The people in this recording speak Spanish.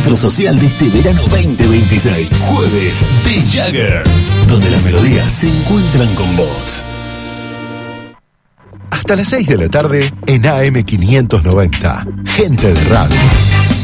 encuentro social de este verano 2026. Jueves de Jaggers, donde las melodías se encuentran con vos. Hasta las 6 de la tarde en AM590. Gente de radio.